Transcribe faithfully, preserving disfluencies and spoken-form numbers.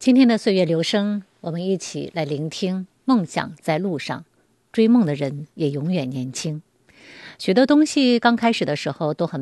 今天的岁月留声，我们一起来聆听梦想在路上，追梦的人也永远年轻。许多东西刚开始的时候都很